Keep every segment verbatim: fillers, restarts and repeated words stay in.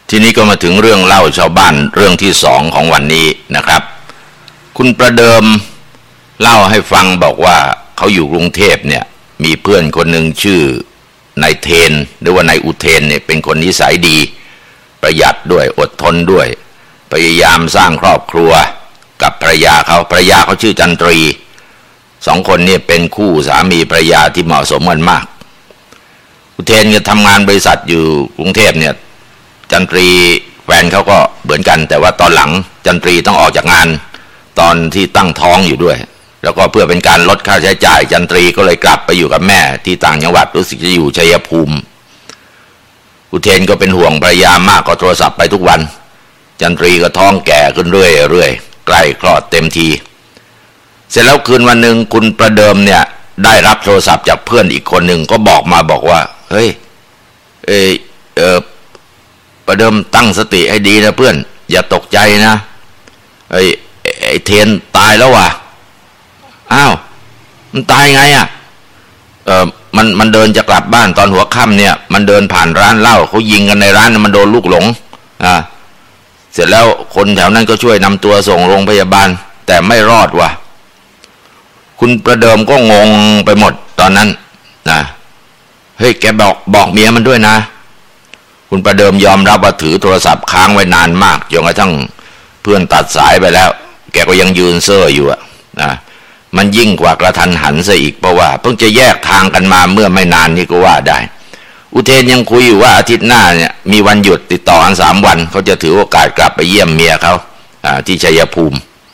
ทีนี้ก็มาถึงเรื่องเล่าชาวบ้านเรื่องที่สองของวันนี้นะครับคุณประเดิมเล่าให้ฟังบอกว่าเขาอยู่กรุงเทพเนี่ยมีเพื่อนคนหนึ่งชื่อนายเทนหรือว่านายอุเทนเนี่ยเป็นคนนิสัยดีประหยัดด้วยอดทนด้วยพยายามสร้างครอบครัวกับภรรยาเขาภรรยาเขาชื่อจันตรีสองคนนี้เป็นคู่สามีภรรยาที่เหมาะสมกันมากอุเทนก็ทำงานบริษัทอยู่กรุงเทพเนี่ยจันตรีแฟนเขาก็เหมือนกันแต่ว่าตอนหลังจันตรีต้องออกจากงานตอนที่ตั้งท้องอยู่ด้วยแล้วก็เพื่อเป็นการลดค่าใช้จ่ายจันตรีก็เลยกลับไปอยู่กับแม่ที่ต่างจังหวัดรู้สึกจะอยู่ชัยภูมิอุเทนก็เป็นห่วงภรรยามากก็โทรศัพท์ไปทุกวันจันตรีก็ท้องแก่ขึ้นเรื่อยๆใกล้คลอดเต็มทีเสร็จแล้วคืนวันหนึ่งคุณประเดิมเนี่ยได้รับโทรศัพท์จากเพื่อนอีกคนหนึ่งก็บอกมาบอกว่าเฮ้ยเออเออประเดิมตั้งสติให้ดีนะเพื่อนอย่าตกใจนะไอ้ไอ้เทนตายแล้วว่ะอ้าวมันตายไงอ่ะเออมันมันเดินจะกลับบ้านตอนหัวค่ำเนี่ยมันเดินผ่านร้านเหล้าเขายิงกันในร้านมันโดนลูกหลงอ่าเสร็จแล้วคนแถวนั้นก็ช่วยนำตัวส่งโรงพยาบาลแต่ไม่รอดว่ะคุณประเดิมก็งงไปหมดตอนนั้นนะเฮ้ยแกบอกบอกเมียมันด้วยนะคุณประเดิมยอมรับว่าถือโทรศัพท์ค้างไว้นานมากจนกระทั่งเพื่อนตัดสายไปแล้วแกก็ยังยืนเซ่ออยู่อะนะมันยิ่งกว่ากระทันหันซะอีกเพราะว่าเพิ่งจะแยกทางกันมาเมื่อไม่นานนี้ก็ว่าได้อุเทนยังคุยอยู่ว่าอาทิตย์หน้าเนี่ยมีวันหยุดติดต่อกันสามวันเขาจะถือโอกาสกลับไปเยี่ยมเมียเขาที่ชัยภูมิ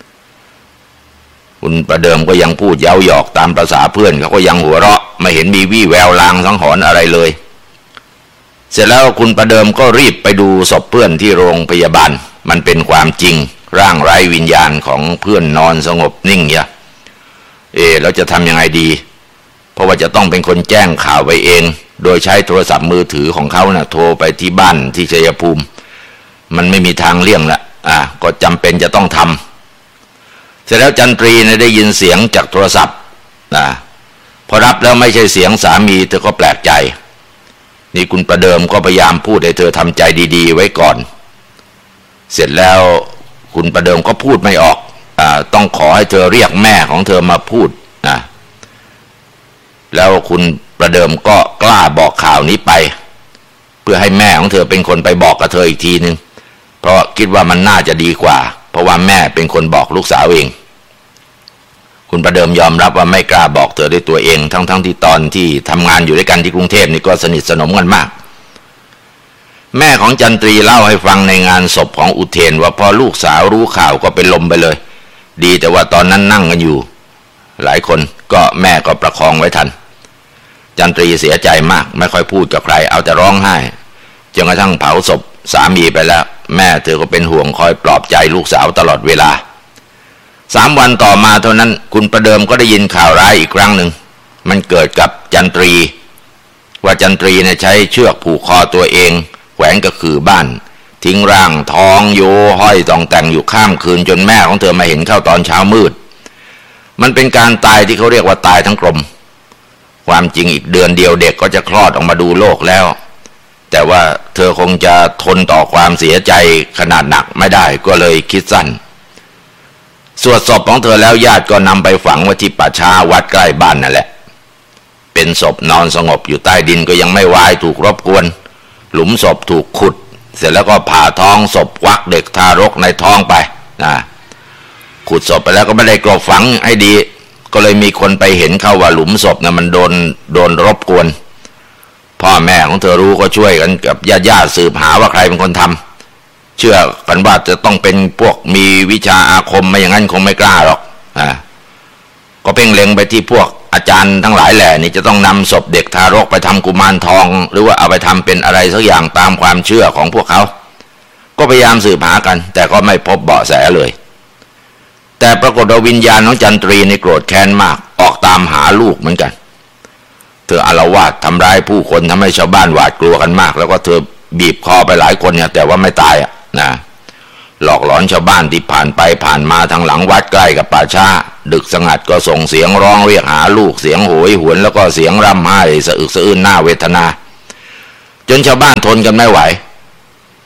คุณประเดิมก็ยังพูดเย้าหยอกตามประสาเพื่อนเขาก็ยังหัวเราะไม่เห็นมีวี่แววลางสังหรณ์อะไรเลยเสร็จแล้วคุณประเดิมก็รีบไปดูศพเพื่อนที่โรงพยาบาลมันเป็นความจริงร่างไร้วิญญาณของเพื่อนนอนสงบนิ่งเนี่ยเออเราจะทำยังไงดีเพราะว่าจะต้องเป็นคนแจ้งข่าวไปเองโดยใช้โทรศัพท์มือถือของเขานะ่ะโทรไปที่บ้านที่ชัยภูมิมันไม่มีทางเลี่ยงละอ่ะก็จำเป็นจะต้องทำเสร็จแล้วจันตรีเนี่ยได้ยินเสียงจากโทรศัพท์นะพอรับแล้วไม่ใช่เสียงสามีเธอก็แปลกใจนี่คุณประเดิมก็พยายามพูดให้เธอทำใจดีๆไว้ก่อนเสร็จแล้วคุณประเดิมก็พูดไม่ออกอ่าต้องขอให้เธอเรียกแม่ของเธอมาพูดนะแล้วคุณประเดิมก็กล้าบอกข่าวนี้ไปเพื่อให้แม่ของเธอเป็นคนไปบอกกับเธออีกทีนึงเพราะคิดว่ามันน่าจะดีกว่าเพราะว่าแม่เป็นคนบอกลูกสาวเองคุณประเดิมยอมรับว่าไม่กล้าบอกเธอด้วยตัวเองทั้งๆ ท, ที่ตอนที่ทำงานอยู่ด้วยกันที่กรุงเทพนี่ก็สนิทสนมกันมากแม่ของจันตรีเล่าให้ฟังในงานศพของอุเทนว่าพอลูกสาวรู้ข่าวก็เป็นลมไปเลยดีแต่ว่าตอนนั้นนั่งกันอยู่หลายคนก็แม่ก็ประคองไว้ทันจันตรีเสียใจมากไม่ค่อยพูดกับใครเอาแต่ร้องไห้จนกระทั่งเผาศพสามีไปแล้วแม่เธอก็เป็นห่วงคอยปลอบใจลูกสาวตลอดเวลาสามวันต่อมาเท่านั้นคุณประเดิมก็ได้ยินข่าวร้ายอีกครั้งหนึ่งมันเกิดกับจันตรีว่าจันตรีเนี่ยใช้เชือกผูกคอตัวเองแขวนกับคือบ้านทิ้งร่างท้องโยห้อยต้องแต่งอยู่ข้ามคืนจนแม่ของเธอมาเห็นเข้าตอนเช้ามืดมันเป็นการตายที่เขาเรียกว่าตายทั้งกลมความจริงอีกเดือนเดียวเด็กก็จะคลอดออกมาดูโลกแล้วแต่ว่าเธอคงจะทนต่อความเสียใจขนาดหนักไม่ได้ก็เลยคิดสั้นสวดศพของเธอแล้วญาติก็นำไปฝังไว้ที่ป่าช้าวัดใกล้บ้านนั่นแหละเป็นศพนอนสงบอยู่ใต้ดินก็ยังไม่วายถูกรบกวนหลุมศพถูกขุดเสร็จแล้วก็ผ่าท้องศพควักเด็กทารกในท้องไปนะขุดศพไปแล้วก็ไม่ได้กลบฝังให้ดีก็เลยมีคนไปเห็นเข้าว่าหลุมศพนะมันโดนโดนรบกวนพ่อแม่ของเธอรู้ก็ช่วยกันกับญาติๆสืบหาว่าใครเป็นคนทำเชื่อกันว่าจะต้องเป็นพวกมีวิชาอาคมไม่อย่างนั้นคงไม่กล้าหรอกอ่าก็เพ่งเล็งไปที่พวกอาจารย์ทั้งหลายแหล่นี่จะต้องนำศพเด็กทารกไปทำกุมารทองหรือว่าเอาไปทำเป็นอะไรสักอย่างตามความเชื่อของพวกเขาก็พยายามสืบหากันแต่ก็ไม่พบเบาะแสเลยแต่ปรากฏว่าวิญญาณของจันตรีในโกรธแค้นมากออกตามหาลูกเหมือนกันเธออาละวาดทำร้ายผู้คนทำให้ชาวบ้านหวาดกลัวกันมากแล้วก็เธอบีบคอไปหลายคนเนี่ยแต่ว่าไม่ตายอ่ะนะหลอกหลอนชาวบ้านที่ผ่านไปผ่านมาทางหลังวัดใกล้กับป่าช้าดึกสงัดก็ส่งเสียงร้องเรียกหาลูกเสียงโหยหวนแล้วก็เสียงร่ำไห้สะอึกสะอื้นหน้าเวทนาจนชาวบ้านทนกันไม่ไหว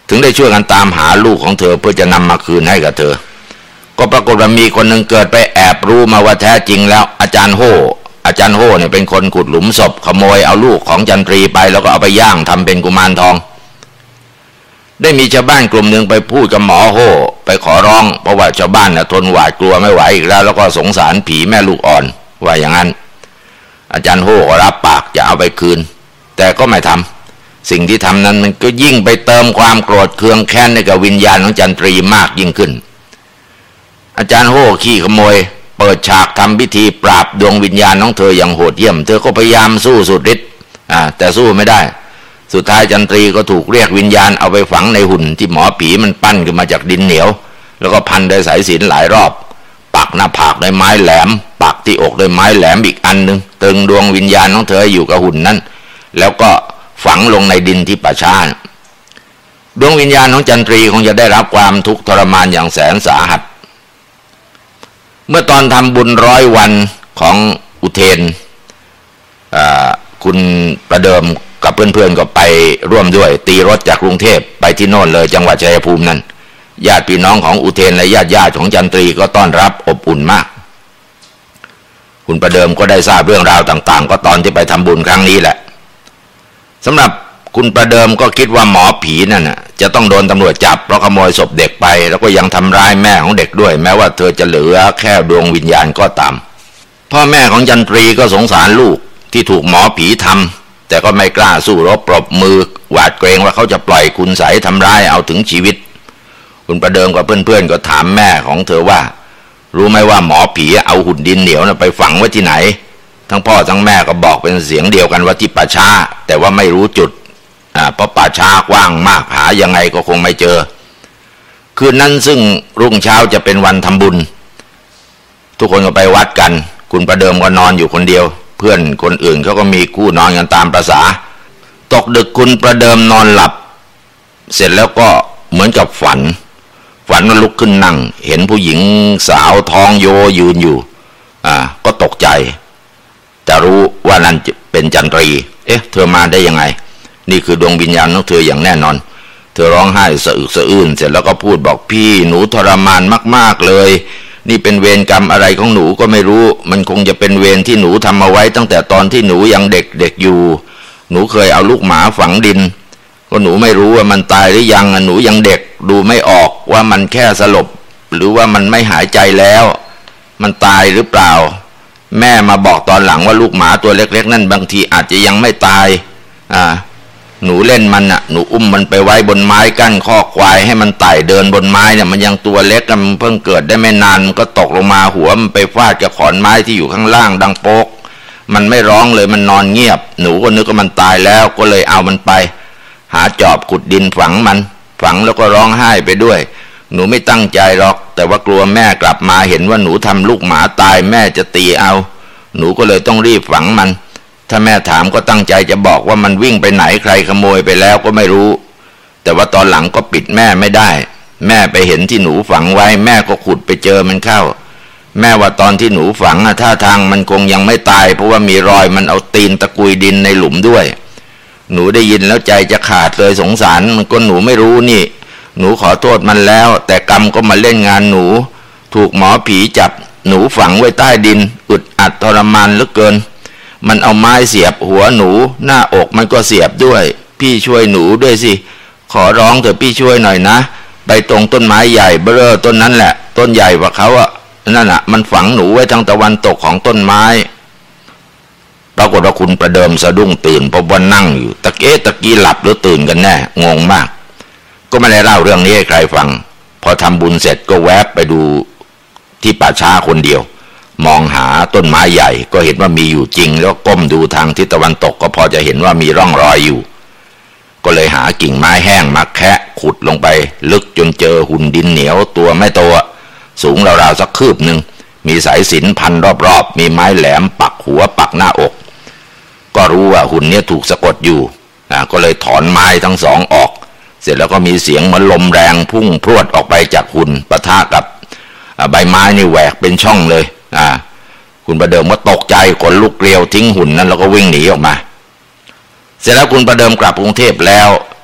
ถึงได้ช่วยกันตามหาลูกของเธอเพื่อจะนำมาคืนให้กับเธอก็ปรากฏว่ามีคนหนึ่งเกิดไปแอบรู้มาว่าแท้จริงแล้วอาจารย์โฮอาจารย์โฮเนี่ยเป็นคนขุดหลุมศพขโมยเอาลูกของจันทรีไปแล้วก็เอาไปย่างทำเป็นกุมารทองได้มีชาวบ้านกลุ่มหนึ่งไปพูดกับหมอโฮไปขอร้องเพราะว่าชาวบ้านน่ะทนหวาดกลัวไม่ไหวอีกแล้วแล้วก็สงสารผีแม่ลูกอ่อนว่าอย่างนั้นอาจารย์โฮก็รับปากจะเอาไปคืนแต่ก็ไม่ทำสิ่งที่ทำนั้นมันก็ยิ่งไปเติมความโกรธเคืองแค้นให้กับวิญญาณของจันทรีมากยิ่งขึ้นอาจารย์โฮขี้ขโมยเปิดฉากทำพิธีปราบดวงวิญญาณของเธออย่างโหดเหี้ยมเธอก็พยายามสู้สุดฤทธิ์อ่าแต่สู้ไม่ได้สุดท้ายจันทรีก็ถูกเรียกวิญญาณเอาไปฝังในหุ่นที่หมอผีมันปั้นขึ้นมาจากดินเหนียวแล้วก็พันด้วยสายสิญจน์หลายรอบปักหน้าผากด้วยไม้แหลมปักที่อกด้วยไม้แหลมอีกอันนึงตึงดวงวิญญาณของเธออยู่กับหุ่นนั้นแล้วก็ฝังลงในดินที่ป่าช้าดวงวิญญาณของจันทรีคงจะได้รับความทุกข์ทรมานอย่างแสนสาหัสเมื่อตอนทำบุญร้อยวันของอุเทนคุณประเดิมกับเพื่อนๆก็ไปร่วมด้วยตีรถจากกรุงเทพไปที่โน่นเลยจังหวัดชัยภูมินั่นญาติพี่น้องของอุเทนและญาติญาติของจันทรีก็ต้อนรับอบอุ่นมากคุณประเดิมก็ได้ทราบเรื่องราวต่างๆก็ตอนที่ไปทำบุญครั้งนี้แหละสำหรับคุณประเดิมก็คิดว่าหมอผีนั่นน่ะจะต้องโดนตำรวจจับเพราะขโมยศพเด็กไปแล้วก็ยังทำร้ายแม่ของเด็กด้วยแม้ว่าเธอจะเหลือแค่ดวงวิญญาณก็ตามพ่อแม่ของจันทรีก็สงสารลูกที่ถูกหมอผีทำแต่ก็ไม่กล้าสู้รบปรบมือหวาดเกรงว่าเขาจะปล่อยคุณไสยทำร้ายเอาถึงชีวิตคุณประเดิมกับเพื่อนๆก็ถามแม่ของเธอว่ารู้ไหมว่าหมอผีเอาหุ่นดินเหนียวไปฝังไว้ที่ไหนทั้งพ่อทั้งแม่ก็บอกเป็นเสียงเดียวกันว่าที่ป่าช้าแต่ว่าไม่รู้จุดอ่าเพราะป่าช้ากว้างมากหายังไงก็คงไม่เจอคืนนั้นซึ่งรุ่งเช้าจะเป็นวันทำบุญทุกคนก็ไปวัดกันคุณประเดิมก็นอนอยู่คนเดียวเพื่อนคนอื่นเขาก็มีคู่นอนกันตามประสาตกดึกคุณประเดิมนอนหลับเสร็จแล้วก็เหมือนกับฝันฝันว่าลุกขึ้นนั่งเห็นผู้หญิงสาวท้องโยยืนอยู่อ่าก็ตกใจแต่รู้ว่านั่นเป็นจันทรีเอ๊ะเธอมาได้ยังไงนี่คือดวงวิญญาณของเธออย่างแน่นอนเธอร้องไห้สะอึกสะอื้นเสร็จแล้วก็พูดบอกพี่หนูทรมานมากๆเลยนี่เป็นเวรกรรมอะไรของหนูก็ไม่รู้มันคงจะเป็นเวรที่หนูทำเอาไว้ตั้งแต่ตอนที่หนูยังเด็กเด็กอยู่หนูเคยเอาลูกหมาฝังดินก็หนูไม่รู้ว่ามันตายหรือยังหนูยังเด็กดูไม่ออกว่ามันแค่สลบหรือว่ามันไม่หายใจแล้วมันตายหรือเปล่าแม่มาบอกตอนหลังว่าลูกหมาตัวเล็กๆนั่นบางทีอาจจะยังไม่ตายอ่าหนูเล่นมันน่ะหนูอุ้มมันไปไว้บนไม้กั้นคอกควายให้มันไต่เดินบนไม้เนี่ยมันยังตัวเล็กมันเพิ่งเกิดได้ไม่นานมันก็ตกลงมาหัวมันไปฟาดกับขอนไม้ที่อยู่ข้างล่างดังโป๊กมันไม่ร้องเลยมันนอนเงียบหนูก็นึกว่ามันตายแล้วก็เลยเอามันไปหาจอบขุดดินฝังมันฝังแล้วก็ร้องไห้ไปด้วยหนูไม่ตั้งใจหรอกแต่ว่ากลัวแม่กลับมาเห็นว่าหนูทำลูกหมาตายแม่จะตีเอาหนูก็เลยต้องรีบฝังมันถ้าแม่ถามก็ตั้งใจจะบอกว่ามันวิ่งไปไหนใครขโมยไปแล้วก็ไม่รู้แต่ว่าตอนหลังก็ปิดแม่ไม่ได้แม่ไปเห็นที่หนูฝังไว้แม่ก็ขุดไปเจอมันเข้าแม่ว่าตอนที่หนูฝังท่าทางมันคงยังไม่ตายเพราะว่ามีรอยมันเอาตีนตะกุยดินในหลุมด้วยหนูได้ยินแล้วใจจะขาดเลยสงสารมันก็หนูไม่รู้นี่หนูขอโทษมันแล้วแต่กรรมก็มาเล่นงานหนูถูกหมอผีจับหนูฝังไว้ใต้ดินอึดอัดทรมานเหลือเกินมันเอาไม้เสียบหัวหนูหน้าอกมันก็เสียบด้วยพี่ช่วยหนูด้วยสิขอร้องเถอะพี่ช่วยหน่อยนะไปตรงต้นไม้ใหญ่เบ้อต้นนั้นแหละต้นใหญ่กว่าเขาอะนั่นอะมันฝังหนูไว้ทางตะวันตกของต้นไม้ปรากฏว่าคุณประเดิมสะดุ้งตื่นเพราะว่านั่งอยู่ตะเกียตะกี้หลับหรือตื่นกันแน่งงมากก็ไม่ได้เล่าเรื่องนี้ให้ใครฟังพอทำบุญเสร็จก็แวบไปดูที่ป่าช้าคนเดียวมองหาต้นไม้ใหญ่ก็เห็นว่ามีอยู่จริงแล้วก้มดูทางทิศตะวันตกก็พอจะเห็นว่ามีร่องรอยอยู่ก็เลยหากิ่งไม้แห้งมาแคะขุดลงไปลึกจนเจอหุ่นดินเหนียวตัวไม่โตสูงราวๆสักคืบหนึ่งมีสายสิญจน์พันรอบๆมีไม้แหลมปักหัวปักหน้าอกก็รู้ว่าหุ่นนี้ถูกสะกดอยู่นะก็เลยถอนไม้ทั้งสองออกเสร็จแล้วก็มีเสียงเหมือนลมแรงพุ่งพรวดออกไปจากหุ่นปะทะกับใบไม้นี่แหวกเป็นช่องเลยอ่าคุณประเดิมก็ตกใจขนลุกเกลียวทิ้งหุ่นนั้นแล้วก็วิ่งหนีออกมาเสร็จแล้วคุณประเดิมกลับกรุงเทพแล้ว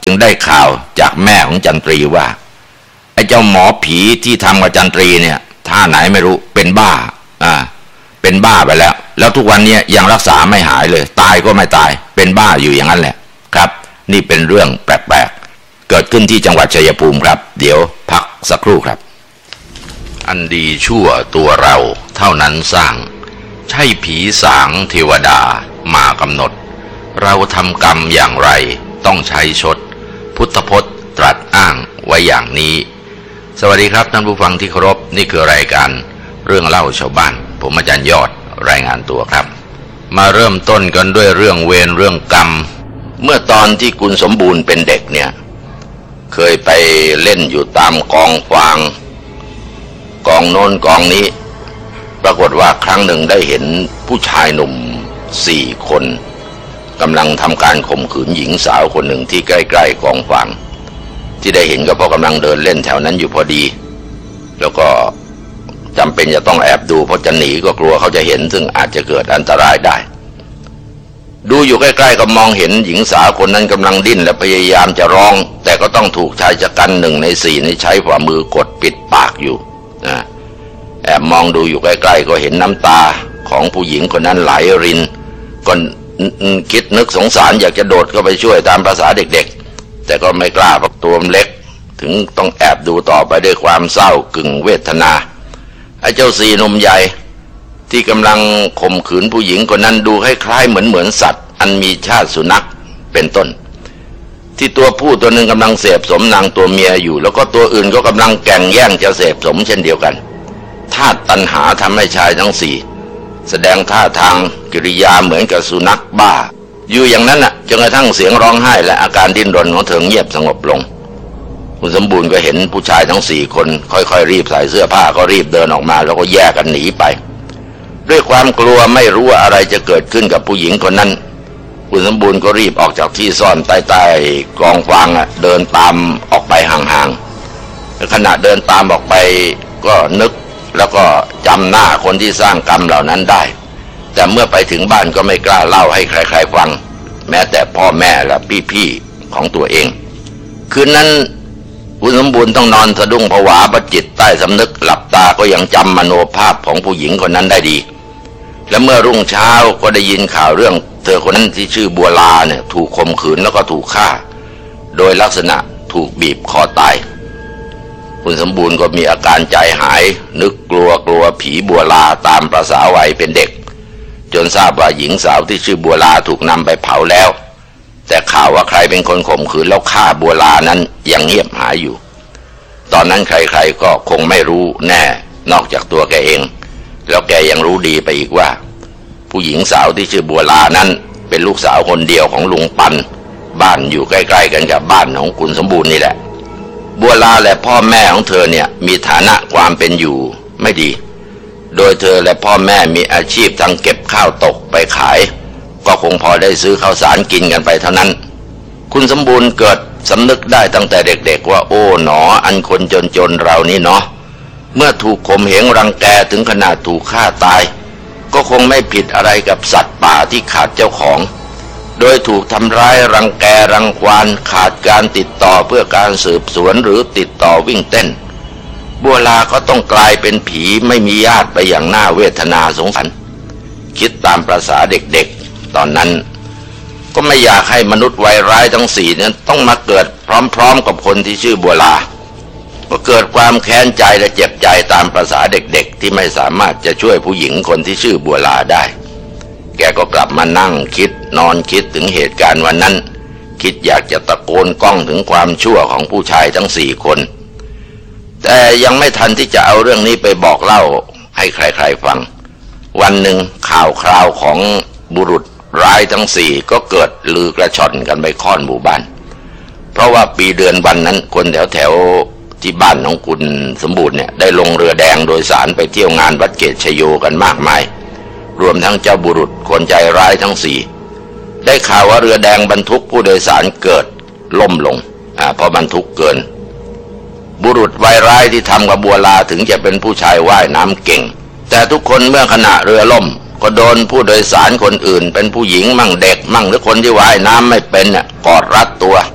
จึงได้ข่าวจากแม่ของจันตรีว่าไอ้เจ้าหมอผีที่ทำกับจันตรีเนี่ยท่าไหนไม่รู้เป็นบ้าอ่าเป็นบ้าไปแล้วแล้วทุกวันนี้ยังรักษาไม่หายเลยตายก็ไม่ตายเป็นบ้าอยู่อย่างนั้นแหละครับนี่เป็นเรื่องแปลกๆเกิดขึ้นที่จังหวัดชัยภูมิครับเดี๋ยวพักสักครู่ครับอันดีชั่วตัวเราเท่านั้นสร้างใช่ผีสางเทวดามากำหนดเราทำกรรมอย่างไรต้องใช้ชดพุทธพจน์ตรัสอ้างไว้อย่างนี้สวัสดีครับท่านผู้ฟังที่เคารพนี่คือรายการเรื่องเล่าชาวบ้านผมอาจารย์ยอดรายงานตัวครับมาเริ่มต้นกันด้วยเรื่องเวรเรื่องกรรมเมื่อตอนที่คุณสมบูรณ์เป็นเด็กเนี่ยเคยไปเล่นอยู่ตามกองฟางกองโน้นกองนี้ปรากฏว่าครั้งหนึ่งได้เห็นผู้ชายหนุ่มสี่คนกำลังทำการข่มขืนหญิงสาวคนหนึ่งที่ใกล้ๆกองฟางที่ได้เห็นก็เพราะกำลังเดินเล่นแถวนั้นอยู่พอดีแล้วก็จำเป็นจะต้องแอบดูเพราะจะหนีก็กลัวเขาจะเห็นซึ่งอาจจะเกิดอันตรายได้ดูอยู่ใกล้ๆก็มองเห็นหญิงสาวคนนั้นกำลังดิ้นและพยายามจะร้องแต่ก็ต้องถูกชายชะกันหนึ่งในสี่นี้ใช้ฝ่ามือกดปิดปากอยู่นะแอบมองดูอยู่ใกล้ๆก็เห็นน้ำตาของผู้หญิงคนนั้นไหลรินก็คิดนึกสงสารอยากจะโดดเข้าไปช่วยตามภาษาเด็กๆแต่ก็ไม่กล้าเพราะตัวมันเล็กถึงต้องแอบดูต่อไปด้วยความเศร้ากึ่งเวทนาไอ้เจ้าสี่หนุ่มใหญ่ที่กำลังข่มขืนผู้หญิงคนนั้นดูคล้ายๆเหมือนเหมือนสัตว์อันมีชาติสุนัขเป็นต้นที่ตัวผู้ตัวหนึ่งกำลังเสพสมนางตัวเมียอยู่แล้วก็ตัวอื่นก็กำลังแก่งแย่งจะเสพสมเช่นเดียวกันธาตุตัณหาทำให้ชายทั้งสี่แสดงท่าทางกิริยาเหมือนกับสุนัขบ้าอยู่อย่างนั้นน่ะจนกระทั่งเสียงร้องไห้และอาการดิ้นรนของเธอเงียบสงบลงคุณสมบูรณ์ก็เห็นผู้ชายทั้งสี่คนค่อยๆรีบใส่เสื้อผ้าก็รีบเดินออกมาแล้วก็แยกกันหนีไปด้วยความกลัวไม่รู้ว่าอะไรจะเกิดขึ้นกับผู้หญิงคนนั้นคุณสมบูรณ์ก็รีบออกจากที่ซ่อนใต้ๆกองฟางอ่ะเดินตามออกไปห่างๆขณะเดินตามออกไปก็นึกแล้วก็จำหน้าคนที่สร้างกรรมเหล่านั้นได้แต่เมื่อไปถึงบ้านก็ไม่กล้าเล่าให้ใครๆฟังแม้แต่พ่อแม่และพี่ๆของตัวเองคืนนั้นคุณสมบูรณ์ต้องนอนสะดุ้งผวาประจิตใต้สำนึกหลับตาก็ยังจำมโนภาพของผู้หญิงคนนั้นได้ดีและเมื่อรุ่งเช้าก็ได้ยินข่าวเรื่องเธอคนนั้นที่ชื่อบัวลาเนี่ยถูกข่มขืนแล้วก็ถูกฆ่าโดยลักษณะถูกบีบคอตายคุณสมบูรณ์ก็มีอาการใจหายนึกกลัวกลัวผีบัวลาตามประสาวัยเป็นเด็กจนทราบว่าหญิงสาวที่ชื่อบัวลาถูกนำไปเผาแล้วแต่ข่าวว่าใครเป็นคนข่มขืนแล้วฆ่าบัวลานั้นยังเงียบหายอยู่ตอนนั้นใครๆก็คงไม่รู้แน่นอกจากตัวแกเองแล้วแกยังรู้ดีไปอีกว่าผู้หญิงสาวที่ชื่อบัวลานั้นเป็นลูกสาวคนเดียวของลุงปันบ้านอยู่ใกล้ๆกันกับบ้านของคุณสมบูรณ์นี่แหละบัวลาและพ่อแม่ของเธอเนี่ยมีฐานะความเป็นอยู่ไม่ดีโดยเธอและพ่อแม่มีอาชีพทั้งเก็บข้าวตกไปขายก็คงพอได้ซื้อข้าวสารกินกันไปเท่านั้นคุณสมบูรณ์เกิดสำนึกได้ตั้งแต่เด็กๆว่าโอ้หนออันคนจนๆเรานี่เนาะเมื่อถูกข่มเหงรังแกถึงขนาดถูกฆ่าตายก็คงไม่ผิดอะไรกับสัตว์ป่าที่ขาดเจ้าของโดยถูกทำร้ายรังแกรังควานขาดการติดต่อเพื่อการสืบสวนหรือติดต่อวิ่งเต้นบัวลาก็ต้องกลายเป็นผีไม่มีญาติไปอย่างน่าเวทนาสงสารคิดตามประสาเด็กๆตอนนั้นก็ไม่อยากให้มนุษย์วัยร้ายทั้งสี่นั้นต้องมาเกิดพร้อมๆกับคนที่ชื่อบัวลาก็เกิดความแค้นใจและเจ็บใจตามประสาเด็กๆที่ไม่สามารถจะช่วยผู้หญิงคนที่ชื่อบัวลาได้แกก็กลับมานั่งคิดนอนคิดถึงเหตุการณ์วันนั้นคิดอยากจะตะโกนก้องถึงความชั่วของผู้ชายทั้งสี่คนแต่ยังไม่ทันที่จะเอาเรื่องนี้ไปบอกเล่าให้ใครๆฟังวันหนึ่งข่าวคราวของบุรุษร้ายทั้งสี่ก็เกิดลือกระชอนกันไปค่อนหมู่บ้านเพราะว่าปีเดือนวันนั้นคนแถวแถวที่บ้านของคุณสมบูรณ์เนี่ยได้ลงเรือแดงโดยสารไปเที่ยวงานวัดเกตชโยกันมากมายรวมทั้งเจ้าบุรุษคนใจร้ายทั้งสี่ได้ข่าวว่าเรือแดงบรรทุกผู้โดยสารเกิดล่มลงอ่าเพราะบรรทุกเกินบุรุษวัยร้ายที่ทำกับบัวลาถึงจะเป็นผู้ชายว่ายน้ำเก่งแต่ทุกคนเมื่อขณะเรือล่มก็โดนผู้โดยสารคนอื่นเป็นผู้หญิงมั่งเด็กมั่งหรือคนที่ว่ายน้ำไม่เป็นน่ะกอดรัดตัว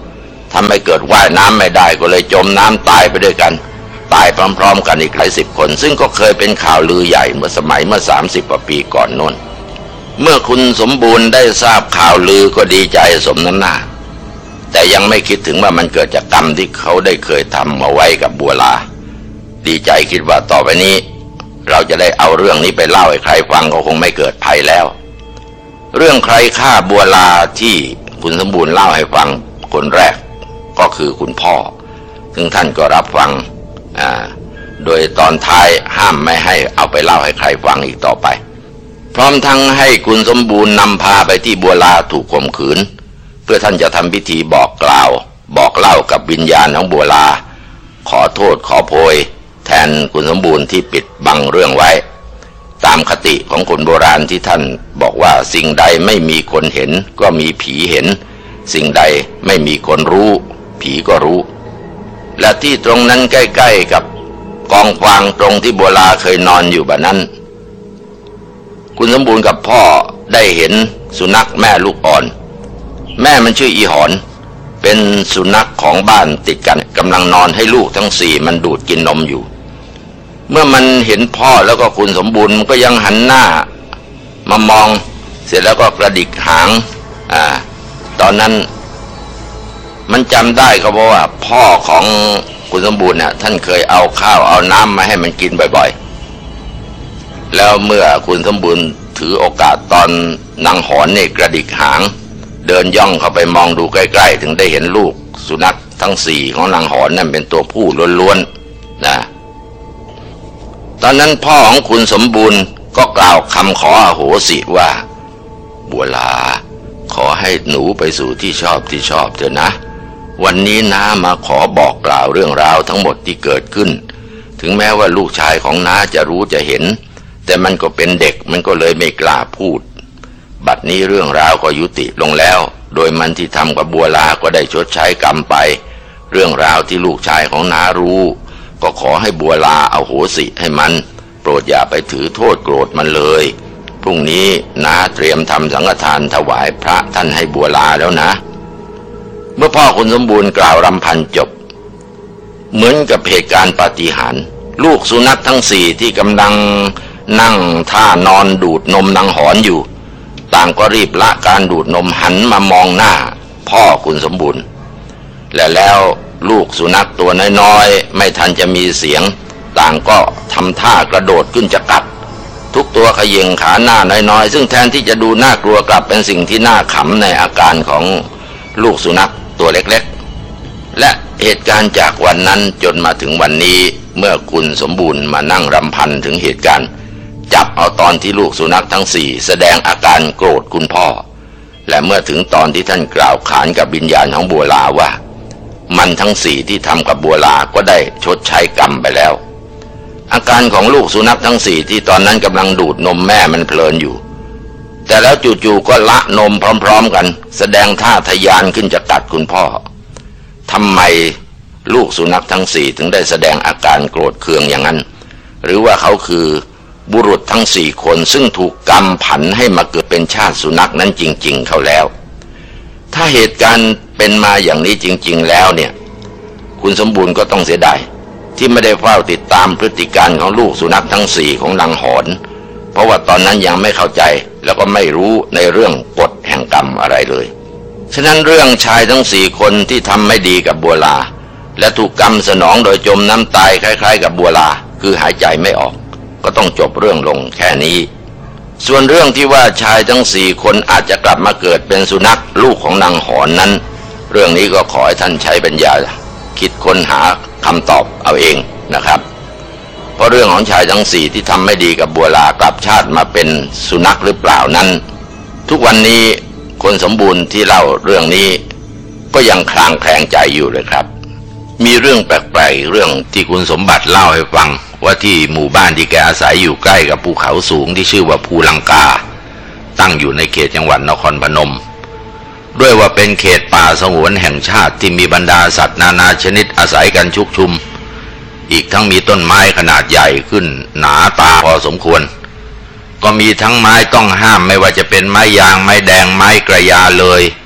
ทำให้เกิดว่ายน้ำไม่ได้ก็เลยจมน้ำตายไปด้วยกันตายพร้อมๆกันอีกหลายสิบคนซึ่งก็เคยเป็นข่าวลือใหญ่เมื่อสมัยเมื่อสามสิบกว่าปีก่อนโน้นเมื่อคุณสมบูรณ์ได้ทราบข่าวลือก็ดีใจสมน้ำหน้าแต่ยังไม่คิดถึงว่ามันเกิดจากกรรมที่เขาได้เคยทำมาไว้กับบัวลาดีใจคิดว่าต่อไปนี้เราจะได้เอาเรื่องนี้ไปเล่าให้ใครฟังก็คงไม่เกิดภัยแล้วเรื่องใครฆ่าบัวลาที่คุณสมบูรณ์เล่าให้ฟังคนแรกก็คือคุณพ่อซึ่งท่านก็รับฟังอ่าโดยตอนท้ายห้ามไม่ให้เอาไปเล่าให้ใครฟังอีกต่อไปพร้อมทั้งให้คุณสมบูรณ์นำพาไปที่บัวลาถูกข่มขืนเพื่อท่านจะทำพิธีบอกกล่าวบอกเล่ากับวิญญาณของบัวลาขอโทษขอโพยแทนคุณสมบูรณ์ที่ปิดบังเรื่องไว้ตามคติของคนโบราณที่ท่านบอกว่าสิ่งใดไม่มีคนเห็นก็มีผีเห็นสิ่งใดไม่มีคนรู้ผีก็รู้และที่ตรงนั้นใกล้ๆกับกองฟางตรงที่บัวลาเคยนอนอยู่แบบนั้นคุณสมบูรณ์กับพ่อได้เห็นสุนัขแม่ลูกอ่อนแม่มันชื่ออีหอนเป็นสุนัขของบ้านติดกันกำลังนอนให้ลูกทั้งสี่มันดูดกินนมอยู่เมื่อมันเห็นพ่อแล้วก็คุณสมบูรณ์มันก็ยังหันหน้ามามองเสร็จแล้วก็กระดิกหางอ่าตอนนั้นมันจำได้ก็เพราะว่าพ่อของคุณสมบูรณ์เนี่ยท่านเคยเอาข้าวเอาน้ำมาให้มันกินบ่อยๆแล้วเมื่อคุณสมบูรณ์ถือโอกาสตอนนางหอนเนี่ยกระดิกหางเดินย่องเข้าไปมองดูใกล้ๆถึงได้เห็นลูกสุนัขทั้งสี่ของนางหอนนั่นเป็นตัวผู้ล้วนๆนะตอนนั้นพ่อของคุณสมบูรณ์ก็กล่าวคำขออโหสิว่าบัวลาขอให้หนูไปสู่ที่ชอบที่ชอบเถอะนะวันนี้น้ามาขอบอกกล่าวเรื่องราวทั้งหมดที่เกิดขึ้นถึงแม้ว่าลูกชายของน้าจะรู้จะเห็นแต่มันก็เป็นเด็กมันก็เลยไม่กล้าพูดบัดนี้เรื่องราวก็ยุติลงแล้วโดยมันที่ทำกับบัวลาก็ได้ชดใช้กรรมไปเรื่องราวที่ลูกชายของน้ารู้ก็ขอให้บัวลาเอาโหสิให้มันโปรดอย่าไปถือโทษโกรธมันเลยพรุ่งนี้น้าเตรียมทำสังฆทานถวายพระท่านให้บัวลาแล้วนะเมื่อพ่อคุณสมบูรณ์กล่าวรำพันจบเหมือนกับเหตุการณ์ปาฏิหาริย์ลูกสุนัขทั้งสี่ที่กำลังนั่งท่านอนดูดนมนางหอนอยู่ต่างก็รีบละการดูดนมหันมามองหน้าพ่อคุณสมบูรณ์และแล้วลูกสุนัขตัวน้อยๆไม่ทันจะมีเสียงต่างก็ทำท่ากระโดดขึ้นจะกัดทุกตัวเขย่งขาหน้าน้อยๆซึ่งแทนที่จะดูน่ากลัวกลับเป็นสิ่งที่น่าขำในอาการของลูกสุนัขตัวเล็กๆและเหตุการณ์จากวันนั้นจนมาถึงวันนี้เมื่อคุณสมบูรณ์มานั่งรำพันถึงเหตุการณ์จับเอาตอนที่ลูกสุนัขทั้งสี่แสดงอาการโกรธคุณพ่อและเมื่อถึงตอนที่ท่านกล่าวขานกับวิญญาณของบัวลาว่ามันทั้งสี่ที่ทำกับบัวลาก็ได้ชดใช้กรรมไปแล้วอาการของลูกสุนัขทั้งสี่ที่ตอนนั้นกำลังดูดนมแม่มันเพลินอยู่แต่แล้วจู่ๆก็ละนมพร้อมๆกันแสดงท่าทะยานขึ้นจะกัดคุณพ่อทำไมลูกสุนัขทั้งสี่ถึงได้แสดงอาการโกรธเคืองอย่างนั้นหรือว่าเขาคือบุรุษทั้งสี่คนซึ่งถูกกรรมผันให้มาเกิดเป็นชาติสุนัขนั้นจริงๆเขาแล้วถ้าเหตุการณ์เป็นมาอย่างนี้จริงๆแล้วเนี่ยคุณสมบูรณ์ก็ต้องเสียดายที่ไม่ได้เฝ้าติดตามพฤติการของลูกสุนัขทั้งสี่ของนางหอนเพราะว่าตอนนั้นยังไม่เข้าใจแล้วก็ไม่รู้ในเรื่องกฎแห่งกรรมอะไรเลยฉะนั้นเรื่องชายทั้งสี่คนที่ทำไม่ดีกับบัวลาและถูกกรรมสนองโดยจมน้ำตายคล้ายๆกับบัวลาคือหายใจไม่ออกก็ต้องจบเรื่องลงแค่นี้ส่วนเรื่องที่ว่าชายทั้งสี่คนอาจจะกลับมาเกิดเป็นสุนัขลูกของนางหอนนั้นเรื่องนี้ก็ขอให้ท่านใช้ปัญญาคิดค้นหาคำตอบเอาเองนะครับเพราะเรื่องของชายทั้งสี่ที่ทำไม่ดีกับบัวลากลับชาติมาเป็นสุนัขหรือเปล่านั้นทุกวันนี้คนสมบูรณ์ที่เล่าเรื่องนี้ก็ยังคลางแคลงใจอยู่เลยครับมีเรื่องแปลกๆเรื่องที่คุณสมบัติเล่าให้ฟังว่าที่หมู่บ้านที่แกอาศัยอยู่ใกล้กับภูเขาสูงที่ชื่อว่าภูลังกาตั้งอยู่ในเขตจังหวัดนครพนมด้วยว่าเป็นเขตป่าสงวนแห่งชาติที่มีบรรดาสัตว์นานาชนิดอาศัยกันชุกชุมอีกทั้งมีต้นไม้ขนาดใหญ่ขึ้นหนาตาพอสมควรก็มีทั้งไม้ต้องห้ามไม่ว่าจะเป็นไม้ยางไม้แดงไม้กระยาเลย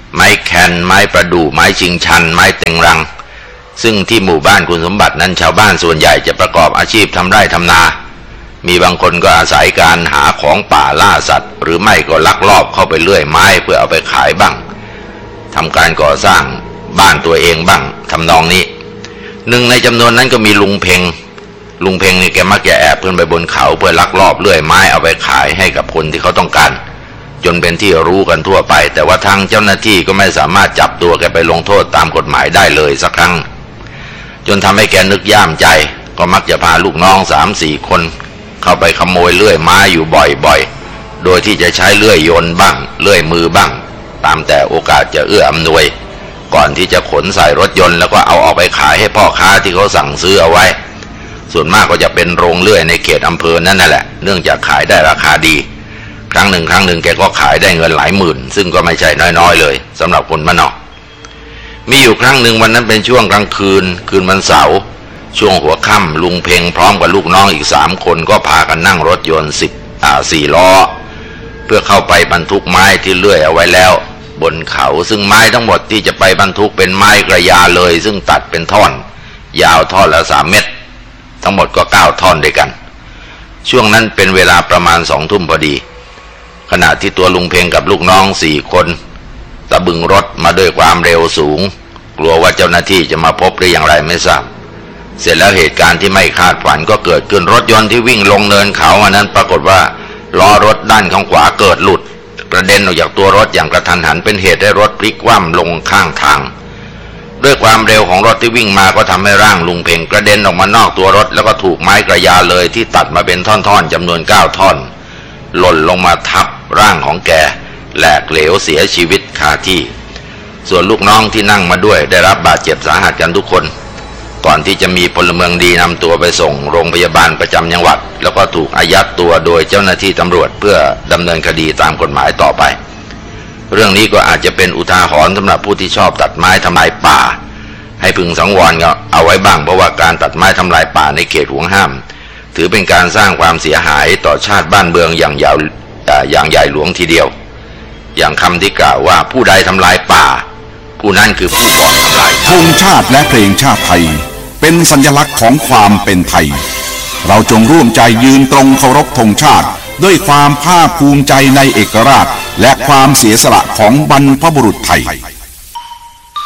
ไม้แคนไม้ประดู่ไม้ชิงชันไม้เต็งรังซึ่งที่หมู่บ้านคุณสมบัตินั้นชาวบ้านส่วนใหญ่จะประกอบอาชีพทำไร่ทำนามีบางคนก็อาศัยการหาของป่าล่าสัตว์หรือไม่ก็ลักลอบเข้าไปเลื่อยไม้เพื่อเอาไปขายบ้างทำการก่อสร้างบ้านตัวเองบ้างทำนองนี้หนึ่งในจำนวนนั้นก็มีลุงเพ็งลุงเพ็งนี่แกมักจะแอบขึ้นไปบนเขาเพื่อลักลอบเลื่อยไม้เอาไปขายให้กับคนที่เขาต้องการจนเป็นที่รู้กันทั่วไปแต่ว่าทางเจ้าหน้าที่ก็ไม่สามารถจับตัวแกไปลงโทษตามกฎหมายได้เลยสักครั้งจนทำให้แกนึกย่ามใจก็มักจะพาลูกน้องสามสี่คนเข้าไปขโมยเลื่อยไม้อยู่บ่อยๆโดยที่จะใช้เลื่อยยนต์บ้างเลื่อยมือบ้างตามแต่โอกาสจะเอื้ออำนวยก่อนที่จะขนใส่รถยนต์แล้วก็เอาออกไปขายให้พ่อค้าที่เขาสั่งซื้อเอาไว้ส่วนมากก็จะเป็นโรงเลื่อยในเขตอำเภอนั่นแหละเนื่องจากขายได้ราคาดีครั้งหนึ่งครั้งหนึ่งแกก็ขายได้เงินหลายหมื่นซึ่งก็ไม่ใช่น้อยๆเลยสำหรับคนบ้านนอกมีอยู่ครั้งหนึ่งวันนั้นเป็นช่วงกลางคืนคืนวันเสาร์ช่วงหัวค่ำลุงเพ็งพร้อมกับลูกน้องอีกสามคนก็พากันนั่งรถยนต์สิบอ่าสี่ล้อเพื่อเข้าไปบรรทุกไม้ที่เลื่อยเอาไว้แล้วบนเขาซึ่งไม้ทั้งหมดที่จะไปบรรทุกเป็นไม้กระยาเลยซึ่งตัดเป็นท่อนยาวท่อนละสามเมตรทั้งหมดก็เก้าท่อนด้วยกันช่วงนั้นเป็นเวลาประมาณสองทุ่มพอดีขณะที่ตัวลุงเพ็งกับลูกน้องสี่คนตะบึงรถมาด้วยความเร็วสูงกลัวว่าเจ้าหน้าที่จะมาพบหรืออย่างไรไม่ทราบเสร็จแล้วเหตุการณ์ที่ไม่คาดฝันก็เกิดขึ้นรถยนต์ที่วิ่งลงเนินเขาอันนั้นปรากฏว่าล้อรถด้านข้างขวาเกิดหลุดกระเด็นออกจากตัวรถอย่างกระทันหันเป็นเหตุให้รถพลิกคว่ำลงข้างทางด้วยความเร็วของรถที่วิ่งมาก็ทำให้ร่างลุงเพ็งกระเด็นออกมานอกตัวรถแล้วก็ถูกไม้กระยาเลยที่ตัดมาเป็นท่อนๆจำนวนเก้าท่อนหล่นลงมาทับร่างของแกแหลกเหลวเสียชีวิตคาที่ส่วนลูกน้องที่นั่งมาด้วยได้รับบาดเจ็บสาหัสกันทุกคนก่อนที่จะมีพลเมืองดีนำตัวไปส่งโรงพยาบาลประจำจังหวัดแล้วก็ถูกอายัดตัวโดยเจ้าหน้าที่ตำรวจเพื่อดำเนินคดีตามกฎหมายต่อไปเรื่องนี้ก็อาจจะเป็นอุทาหรณ์สำหรับผู้ที่ชอบตัดไม้ทำลายป่าให้พึงสังวรเอาไว้บ้างเพราะว่าการตัดไม้ทำลายป่าในเขตห่วงห้ามถือเป็นการสร้างความเสียหายต่อชาติบ้านเมืองอย่างยาวอย่างใหญ่หลวงทีเดียวอย่างคำที่กล่าวว่าผู้ใดทำลายป่าผู้นั้นคือผู้ก่อทำลายธงชาติและเพลงชาติไทยเป็นสัญลักษณ์ของความเป็นไทยเราจงร่วมใจยืนตรงเคารพธงชาติด้วยความภาคภูมิใจในเอกราชและความเสียสละของบรรพบุรุษไทย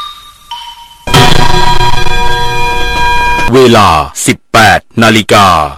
เวลา สิบแปดนาฬิกา